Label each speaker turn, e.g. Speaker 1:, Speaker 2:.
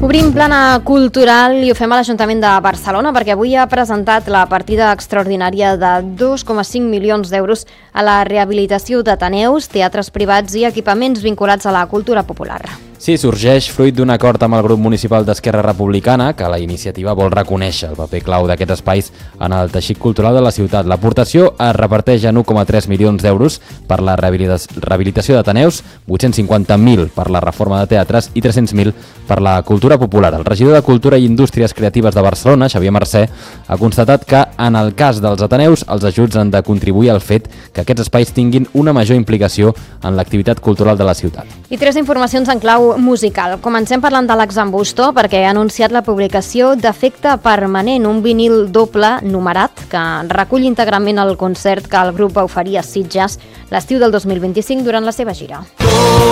Speaker 1: Obrim plana cultural i ho fem a l'Ajuntament de Barcelona perquè avui ha presentat la partida extraordinària de 2,5 milions d'euros a la rehabilitació d'ateneus, teatres privats i equipaments vinculats a la cultura popular.
Speaker 2: Sí, sorgeix fruit d'un acord amb el grup municipal d'Esquerra Republicana que la iniciativa vol reconèixer el paper clau d'aquests espais en el teixit cultural de la ciutat. L'aportació es reparteix en 1,3 milions d'euros per la rehabilitació d'ateneus, 850.000 per la reforma de teatres i 300.000 per la cultura popular. El regidor de Cultura i Indústries Creatives de Barcelona, Xavier Mercè, ha constatat que en el cas dels ateneus els ajuts han de contribuir al fet que aquests espais tinguin una major implicació en l'activitat cultural de la ciutat.
Speaker 1: I 3 informacions en clau musical. Comencem parlant d'Àlex Ambusto perquè ha anunciat la publicació d'Efecte Permanent, un vinil doble numerat que recull íntegrament el concert que el grup va oferir a Sitges l'estiu del 2025 durant la seva gira.